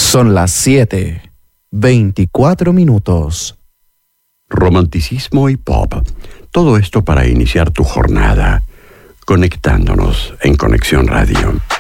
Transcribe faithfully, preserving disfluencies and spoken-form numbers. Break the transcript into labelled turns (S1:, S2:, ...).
S1: Son las siete, veinticuatro minutos.
S2: Romanticismo y pop. Todo esto para iniciar tu jornada, conectándonos en Conexión Radio.